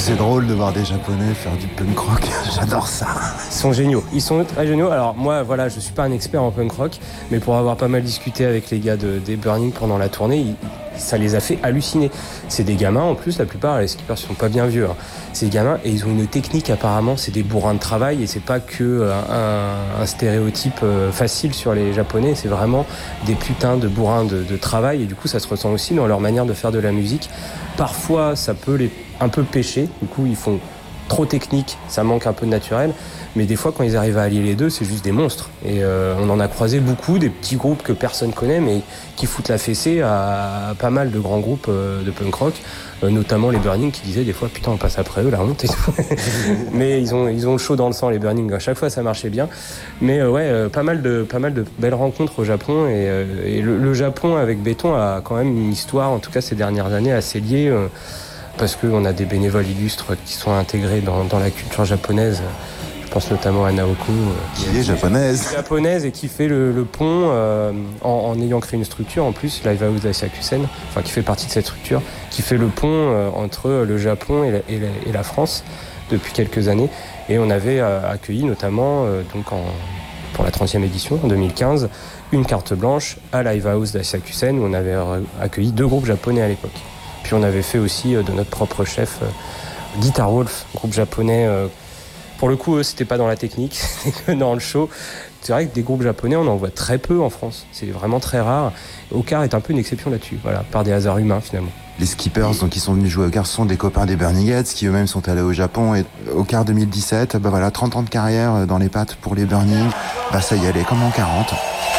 c'est drôle de voir des Japonais faire du punk rock. J'adore ça. Ils sont géniaux. Ils sont très géniaux. Alors moi, voilà, je suis pas un expert en punk rock, mais pour avoir pas mal discuté avec les gars des Burning pendant la tournée, ça les a fait halluciner. C'est des gamins, en plus, la plupart, les skippers sont pas bien vieux. Hein. C'est des gamins et ils ont une technique apparemment, c'est des bourrins de travail et c'est pas que un stéréotype facile sur les Japonais, c'est vraiment des putains de bourrins de travail et du coup ça se ressent aussi dans leur manière de faire de la musique. Parfois ça peut un peu pêcher, du coup ils font trop technique, ça manque un peu de naturel, mais des fois quand ils arrivent à allier les deux, c'est juste des monstres. Et on en a croisé beaucoup, des petits groupes que personne connaît, mais qui foutent la fessée à pas mal de grands groupes de punk rock, notamment les Burning qui disaient des fois putain on passe après eux, la honte et tout. Mais ils ont le chaud dans le sang les Burning, à chaque fois ça marchait bien. Mais pas mal de belles rencontres au Japon et le Japon avec Béton a quand même une histoire, en tout cas ces dernières années, assez liée. Parce qu'on a des bénévoles illustres qui sont intégrés dans la culture japonaise. Je pense notamment à Naoko. Qui est japonaise. Japonaise et qui fait le pont en ayant créé une structure, en plus, Live House d'Asyakusen, enfin qui fait partie de cette structure, qui fait le pont entre le Japon et la France depuis quelques années. Et on avait accueilli notamment, pour la 30e édition, en 2015, une carte blanche à Live House d'Asyakusen où on avait accueilli 2 groupes japonais à l'époque. Puis on avait fait aussi de notre propre chef Guitar Wolf, groupe japonais. Pour le coup, eux, c'était pas dans la technique, c'était que dans le show. C'est vrai que des groupes japonais, on en voit très peu en France. C'est vraiment très rare. Okar est un peu une exception là-dessus, voilà, par des hasards humains finalement. Les skippers donc, qui sont venus jouer au Okar sont des copains des Burning Heads qui eux-mêmes sont allés au Japon. Et Okar 2017, 30 ans de carrière dans les pattes pour les Burning. Ça y allait comme en 40.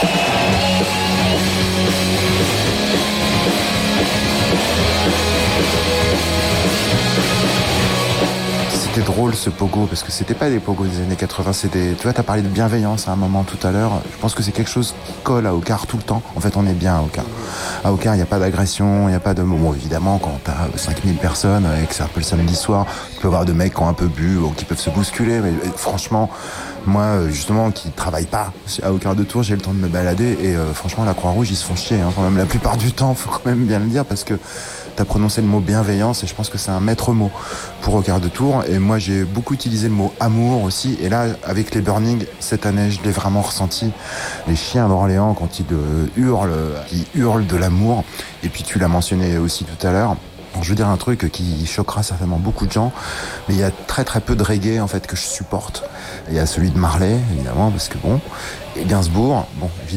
C'était drôle ce pogo parce que c'était pas des pogos des années 80, c'était, tu vois, t'as parlé de bienveillance à un moment tout à l'heure. Je pense que c'est quelque chose qui colle à Okar tout le temps. En fait, on est bien à Okar. À Okar, il n'y a pas d'agression, il n'y a pas de... Bon, évidemment, quand t'as 5000 personnes et que c'est un peu le samedi soir, tu peux avoir des mecs qui ont un peu bu ou qui peuvent se bousculer, mais franchement, moi, justement, qui travaille pas à Okar de Tours, j'ai le temps de me balader et franchement, la Croix-Rouge, ils se font chier, quand même, la plupart du temps, faut quand même bien le dire parce que t'as prononcé le mot bienveillance et je pense que c'est un maître mot pour Okar de Tours. Et moi, j'ai beaucoup utilisé le mot amour aussi. Et là, avec les Burning, cette année, je l'ai vraiment ressenti. Les chiens d'Orléans, quand ils hurlent de l'amour. Et puis, tu l'as mentionné aussi tout à l'heure. Alors, je veux dire un truc qui choquera certainement beaucoup de gens, mais il y a très très peu de reggae en fait que je supporte. Il y a celui de Marley, évidemment, parce que bon, et Gainsbourg, bon,